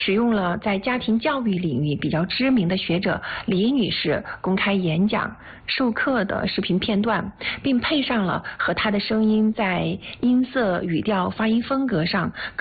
使用了在家庭教育领域比较知名的学者李女士公开演讲授课的视频片段，并配上了和她的声音在音色、语调、发音风格上